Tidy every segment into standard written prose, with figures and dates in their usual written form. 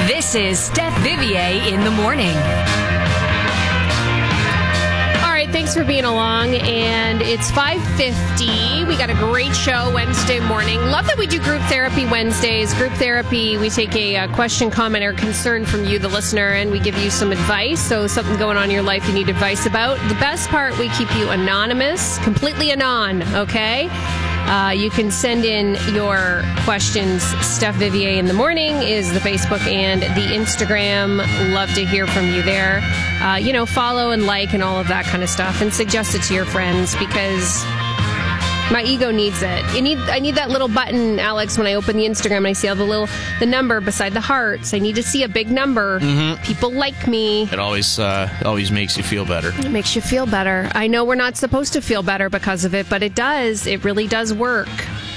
This is Steph Vivier in the morning. All right, thanks for being along. And it's 5:50. We got a great show Wednesday morning. Love that we do group therapy Wednesdays. Group therapy, we take a question, comment, or concern from you, the listener, and we give you some advice. So something going on in your life you need advice about. The best part, we keep you anonymous, completely anon, okay? You can send in your questions. Steph Vivier in the morning is the Facebook and the Instagram. Love to hear from you there. Follow and like and all of that kind of stuff, and suggest it to your friends because my ego needs it. I need that little button, Alex, when I open the Instagram and I see all the number beside the hearts. I need to see a big number. Mm-hmm. People like me. It always makes you feel better. It makes you feel better. I know we're not supposed to feel better because of it, but it does. It really does work.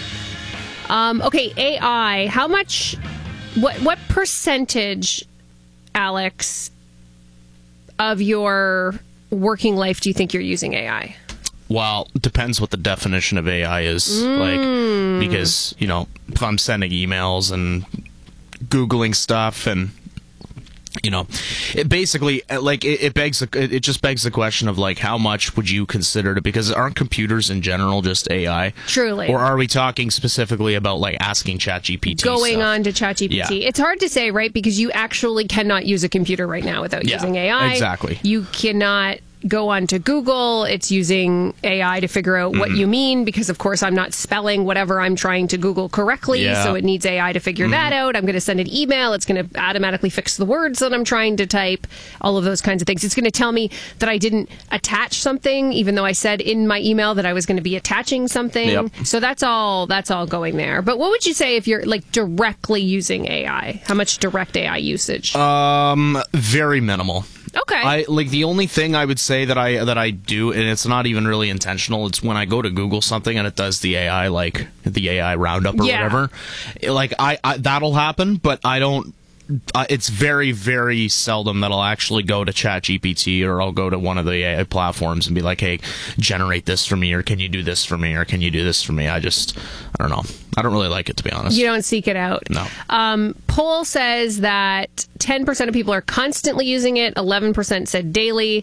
Okay, AI. How much? What percentage, Alex, of your working life do you think you're using AI? Well, it depends what the definition of AI is. Because, if I'm sending emails and Googling stuff and, it basically, it just begs the question of, how much would you consider it? Because aren't computers in general just AI? Truly. Or are we talking specifically about, asking ChatGPT Going stuff? on to ChatGPT. Yeah. It's hard to say, right? Because you actually cannot use a computer right now without using AI. Exactly. You cannot go on to Google. It's using AI to figure out what you mean because, of course, I'm not spelling whatever I'm trying to Google correctly, so it needs AI to figure that out. I'm going to send an email. It's going to automatically fix the words that I'm trying to type, all of those kinds of things. It's going to tell me that I didn't attach something, even though I said in my email that I was going to be attaching something. Yep. So that's all going there. But what would you say if you're directly using AI? How much direct AI usage? Very minimal. Okay. The only thing I would say that I do, and it's not even really intentional, it's when I go to Google something and it does the AI, the AI roundup or whatever. I that'll happen, but I don't. It's very, very seldom that I'll actually go to ChatGPT or I'll go to one of the AI platforms and be like, hey, generate this for me, or can you do this for me, or can you do this for me? I don't know. I don't really like it, to be honest. You don't seek it out. No. Poll says that 10% of people are constantly using it, 11% said daily,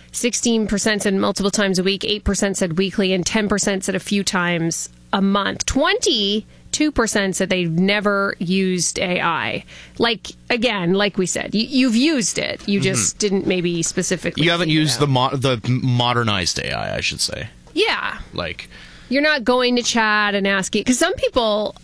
16% said multiple times a week, 8% said weekly, and 10% said a few times a month. 22% said they've never used AI. Again, like we said, you've used it. You just didn't maybe specifically. You haven't used the modernized AI, I should say. Yeah. You're not going to chat and asking, because some people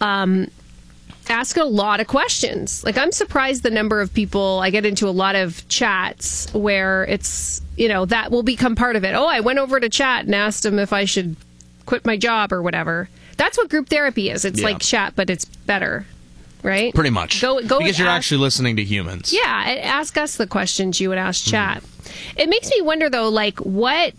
ask a lot of questions. I'm surprised the number of people, I get into a lot of chats where it's, that will become part of it. Oh, I went over to chat and asked them if I should quit my job or whatever. That's what group therapy is. It's like chat, but it's better, right? Pretty much. Go because you're actually listening to humans. Yeah, ask us the questions you would ask chat. It makes me wonder, though, what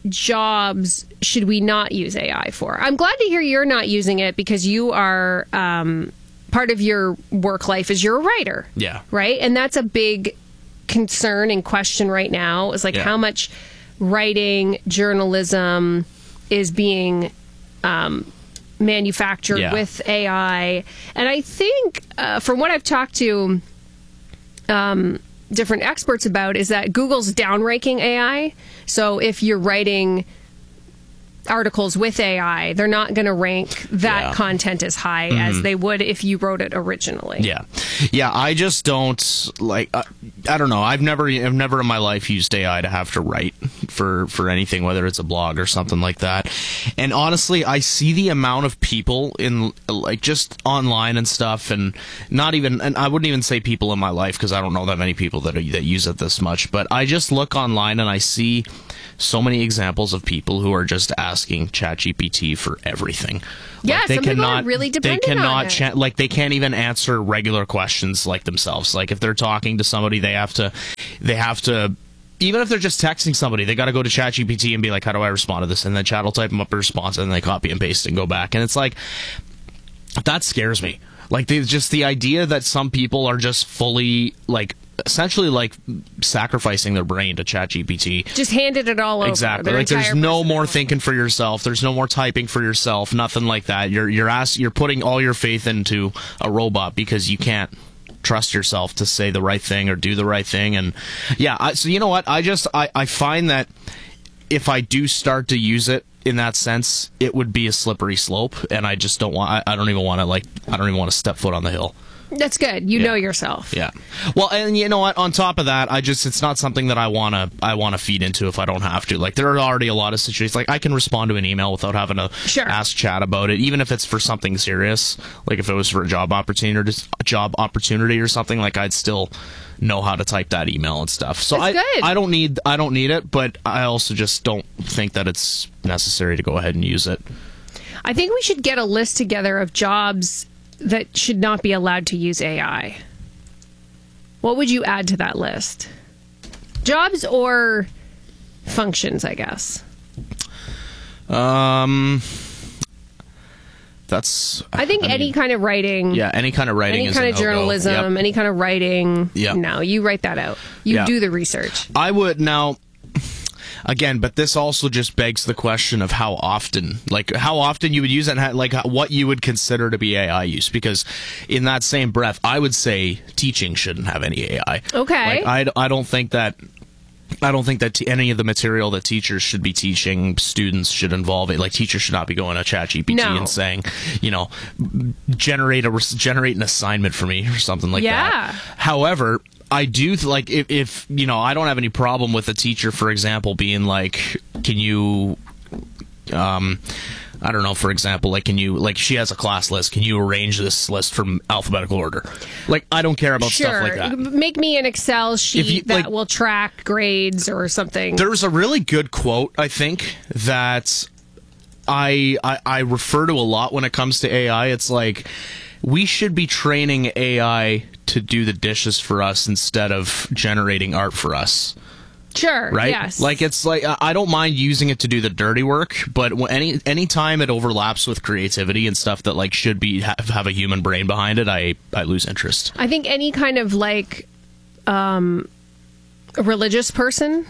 jobs should we not use AI for? I'm glad to hear you're not using it because you are, part of your work life is you're a writer. Yeah. Right? And that's a big concern and question right now is how much writing, journalism is being manufactured with AI. And I think from what I've talked to different experts about is that Google's downranking AI. So if you're writing articles with AI, they're not going to rank that content as high as they would if you wrote it originally. Yeah, I just don't I don't know. I've never in my life used AI to have to write for anything, whether it's a blog or something like that. And honestly, I see the amount of people in just online and stuff, and I wouldn't even say people in my life because I don't know that many people that use it this much. But I just look online and I see so many examples of people who are just asking ChatGPT for everything. Yeah, some people are really dependent on it. They can't even answer regular questions themselves. If they're talking to somebody, they have to, even if they're just texting somebody, they got to go to ChatGPT and be like, how do I respond to this? And then Chat will type them up a response, and then they copy and paste and go back. And it's that scares me. Just the idea that some people are just fully, essentially sacrificing their brain to ChatGPT. Just handed it all over. Exactly. There's no more thinking for yourself. There's no more typing for yourself. Nothing like that. You're putting all your faith into a robot because you can't trust yourself to say the right thing or do the right thing. And yeah, so you know what? I find that if I do start to use it in that sense, it would be a slippery slope, and I just don't want. I don't even want to step foot on the hill. That's good. You know yourself. Yeah. Well, and you know what? On top of that, it's not something that I wanna feed into if I don't have to. Like, there are already a lot of situations. Like, I can respond to an email without having to ask chat about it, even if it's for something serious. Like, if it was for a job opportunity or something, like, I'd still know how to type that email and stuff. So I don't need it, but I also just don't think that it's necessary to go ahead and use it. I think we should get a list together of jobs that should not be allowed to use AI. What would you add to that list? Jobs or functions, I guess. I think any kind of writing. Yeah, any kind of writing. Any kind of journalism, any kind of writing. Yeah. No, you write that out. You do the research. I would now. Again, but this also just begs the question of how often you would use it, and like what you would consider to be AI use. Because in that same breath, I would say teaching shouldn't have any AI. Okay. Like, I don't think that any of the material that teachers should be teaching students should involve it. Like, teachers should not be going to ChatGPT and saying, generate an assignment for me or something like that. However, I do like if I don't have any problem with a teacher, for example, being like, can you, I don't know, for example, like, can you, like, she has a class list, can you arrange this list from alphabetical order? Like, I don't care about stuff like that. Make me an Excel sheet that will track grades or something. There's a really good quote, I think, that I refer to a lot when it comes to AI. It's like, we should be training AI to do the dishes for us instead of generating art for us. Sure. Right? Yes. Like, it's like, I don't mind using it to do the dirty work, but any time it overlaps with creativity and stuff that like should be have a human brain behind it, I lose interest. I think any kind of like a religious person.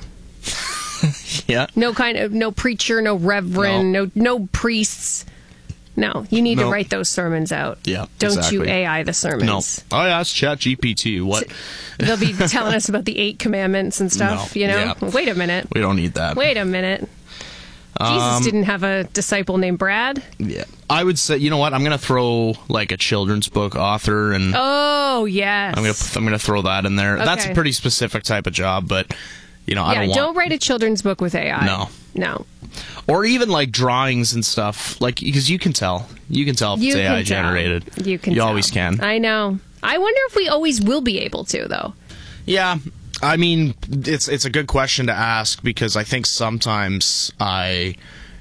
Yeah. No preacher, no reverend, no priests. No, you need to write those sermons out. Yeah, Don't you AI the sermons. No. I asked ChatGPT what. They'll be telling us about the 8 commandments and stuff, Yeah. Wait a minute. We don't need that. Wait a minute. Jesus didn't have a disciple named Brad. Yeah. I would say, you know what? I'm going to throw like a children's book author and... Oh, yes. I'm going to throw that in there. Okay. That's a pretty specific type of job, but... I don't write a children's book with AI. No. Or even like drawings and stuff, like, because you can tell if it's AI generated. You always can. I know. I wonder if we always will be able to, though. Yeah, I mean, it's a good question to ask, because I think sometimes I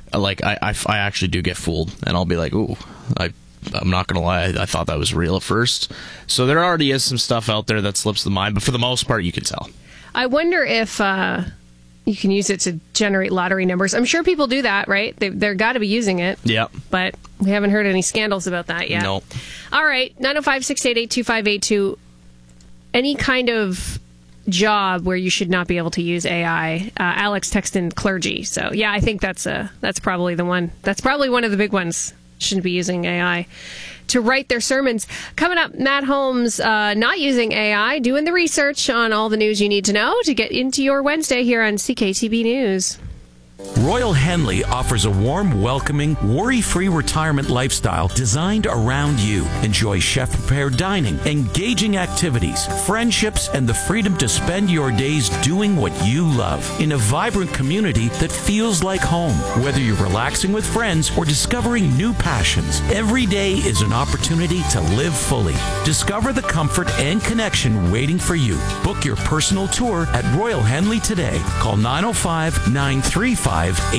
actually do get fooled, and I'll be like, ooh, I'm not gonna lie, I thought that was real at first. So there already is some stuff out there that slips the mind, but for the most part, you can tell. I wonder if you can use it to generate lottery numbers. I'm sure people do that, right? They're got to be using it. Yeah. But we haven't heard any scandals about that yet. No. All right, 905-688-2582. Any kind of job where you should not be able to use AI. Alex texted in clergy. So, yeah, I think that's probably the one. That's probably one of the big ones. Shouldn't be using AI to write their sermons. Coming up, Matt Holmes not using AI, doing the research on all the news you need to know to get into your Wednesday here on CKTB News. Royal Henley offers a warm, welcoming, worry-free retirement lifestyle designed around you. Enjoy chef-prepared dining, engaging activities, friendships, and the freedom to spend your days doing what you love in a vibrant community that feels like home. Whether you're relaxing with friends or discovering new passions, every day is an opportunity to live fully. Discover the comfort and connection waiting for you. Book your personal tour at Royal Henley today. Call 905-935-1800.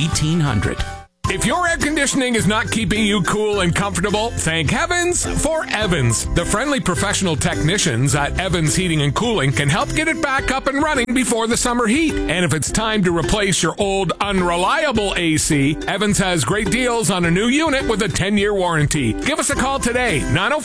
If your air conditioning is not keeping you cool and comfortable, thank heavens for Evans. The friendly professional technicians at Evans Heating and Cooling can help get it back up and running before the summer heat. And if it's time to replace your old, unreliable AC, Evans has great deals on a new unit with a 10-year warranty. Give us a call today,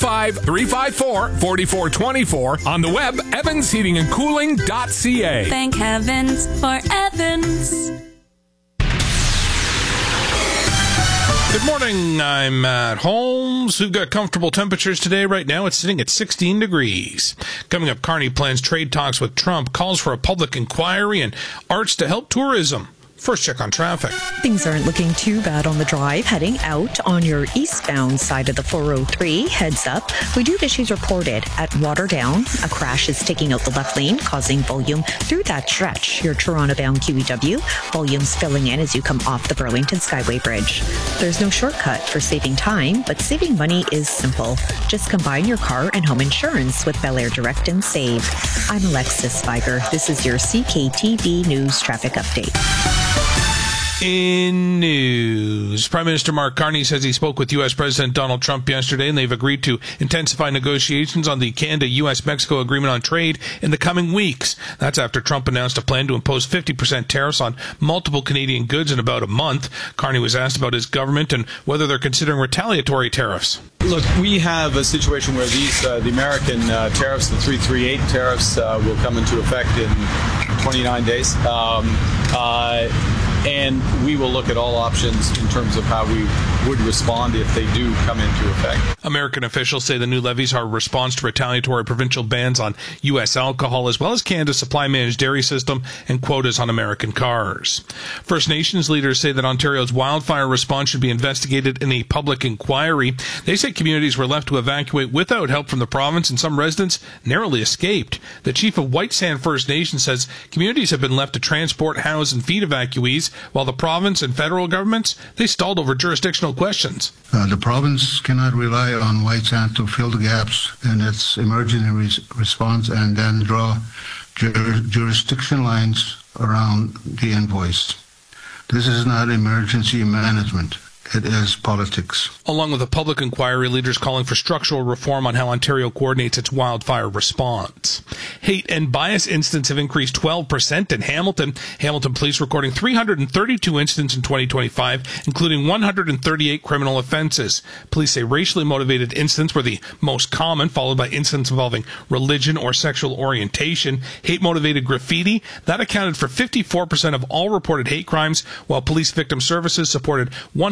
905-354-4424, on the web, evansheatingandcooling.ca. Thank heavens for Evans. Good morning, I'm Matt Holmes. We've got comfortable temperatures today. Right now it's sitting at 16 degrees. Coming up, Carney plans trade talks with Trump, calls for a public inquiry, and arts to help tourism. First check on traffic. Things aren't looking too bad on the drive heading out on your eastbound side of the 403. Heads up, we do have issues reported at Waterdown. A crash is taking out the left lane, causing volume through that stretch. Your Toronto-bound QEW, volumes filling in as you come off the Burlington Skyway Bridge. There's no shortcut for saving time, but saving money is simple. Just combine your car and home insurance with Bel Air Direct and Save. I'm Alexis Spiger. This is your CKTV News Traffic Update. In news, Prime Minister Mark Carney says he spoke with U.S. President Donald Trump yesterday, and they've agreed to intensify negotiations on the Canada-U.S.-Mexico agreement on trade in the coming weeks. That's after Trump announced a plan to impose 50% tariffs on multiple Canadian goods in about a month. Carney was asked about his government and whether they're considering retaliatory tariffs. Look, we have a situation where these the American tariffs, the 338 tariffs, will come into effect in 29 days. And we will look at all options in terms of how we would respond if they do come into effect. American officials say the new levies are a response to retaliatory provincial bans on U.S. alcohol, as well as Canada's supply-managed dairy system and quotas on American cars. First Nations leaders say that Ontario's wildfire response should be investigated in a public inquiry. They say communities were left to evacuate without help from the province, and some residents narrowly escaped. The chief of White Sand First Nation says communities have been left to transport, house, and feed evacuees, while the province and federal governments, they stalled over jurisdictional questions. The province cannot rely on White Sand to fill the gaps in its emergency response and then draw jurisdiction lines around the invoice. This is not emergency management. It is politics. Along with a public inquiry, leaders calling for structural reform on how Ontario coordinates its wildfire response. Hate and bias incidents have increased 12% in Hamilton. Hamilton police recording 332 incidents in 2025, including 138 criminal offenses. Police say racially motivated incidents were the most common, followed by incidents involving religion or sexual orientation. Hate-motivated graffiti, that accounted for 54% of all reported hate crimes, while Police Victim Services supported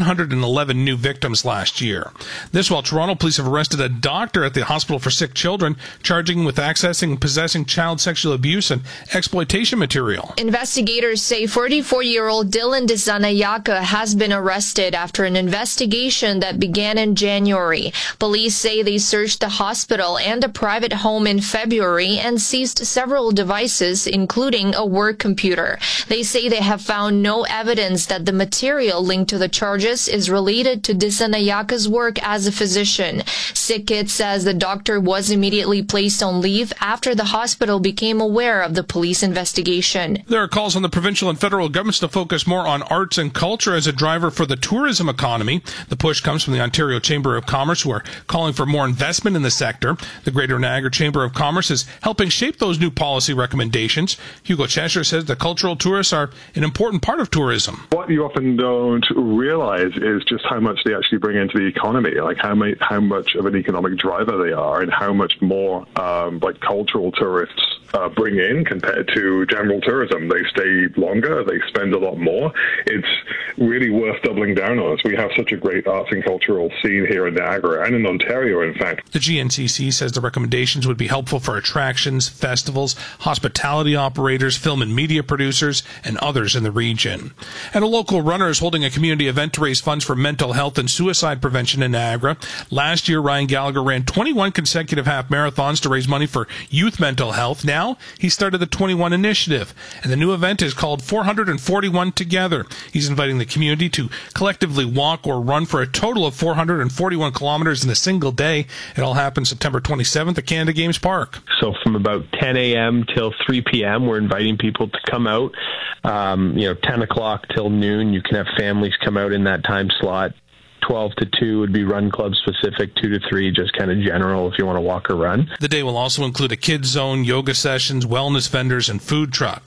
111 new victims last year. This while Toronto police have arrested a doctor at the Hospital for Sick Children, charging him with accessing and possessing child sexual abuse and exploitation material. Investigators say 44-year-old Dylan Desanayaka has been arrested after an investigation that began in January. Police say they searched the hospital and a private home in February and seized several devices, including a work computer. They say they have found no evidence that the material linked to the charges is related to Desanayaka's work as a physician. SickKit says the doctor was immediately placed on leave after the hospital became aware of the police investigation. There are calls on the provincial and federal governments to focus more on arts and culture as a driver for the tourism economy. The push comes from the Ontario Chamber of Commerce, who are calling for more investment in the sector. The Greater Niagara Chamber of Commerce is helping shape those new policy recommendations. Hugo Cheshire says the cultural tourists are an important part of tourism. What you often don't realize is just how much they actually bring into the economy, like how much of an economic driver they are, and how much more cultural tourists bring in compared to general tourism. They stay longer, they spend a lot more. It's really worth doubling down on us. We have such a great arts and cultural scene here in Niagara and in Ontario, in fact. The GNCC says the recommendations would be helpful for attractions, festivals, hospitality operators, film and media producers, and others in the region. And a local runner is holding a community event to raise funds for mental health and suicide prevention in Niagara. Last year, Ryan Gallagher ran 21 consecutive half marathons to raise money for youth mental health. Now, he started the 21 initiative, and the new event is called 441 Together. He's inviting the community to collectively walk or run for a total of 441 kilometers in a single day. It all happens September 27th at Canada Games Park. So from about 10 a.m. till 3 p.m., we're inviting people to come out. 10 o'clock till noon, you can have families come out in that time slot. 12 to 2 would be run club specific, 2 to 3 just kind of general if you want to walk or run. The day will also include a kids zone, yoga sessions, wellness vendors, and food truck.